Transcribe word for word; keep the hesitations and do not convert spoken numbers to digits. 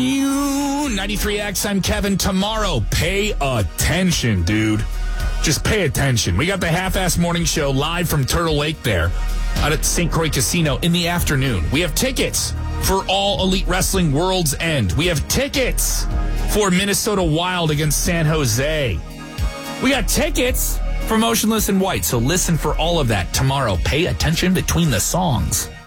You ninety-three X, I'm Kevin. Tomorrow, pay attention, dude. Just pay attention. We got the Half-Ass Morning Show live from Turtle Lake there out at Saint Croix Casino in the afternoon. We have tickets for All Elite Wrestling World's End. We have tickets for Minnesota Wild against San Jose. We got tickets for Motionless in White. So listen for all of that tomorrow. Pay attention between the songs.